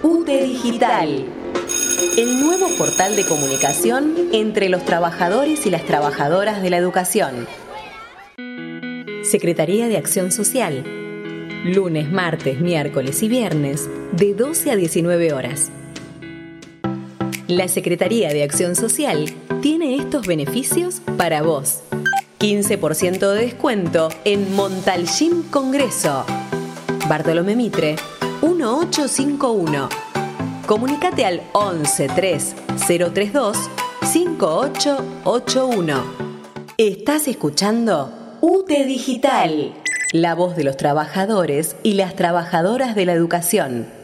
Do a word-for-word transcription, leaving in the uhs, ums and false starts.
U T E Digital, el nuevo portal de comunicación entre los trabajadores y las trabajadoras de la educación. Secretaría de Acción Social, lunes, martes, miércoles y viernes, de doce a diecinueve horas. La Secretaría de Acción Social tiene estos beneficios para vos. quince por ciento de descuento en Montalcín Congreso. Bartolomé Mitre, uno ocho cinco uno. Comunicate al once tres cero tres dos cinco ocho ocho uno. Estás escuchando U T E Digital, la voz de los trabajadores y las trabajadoras de la educación.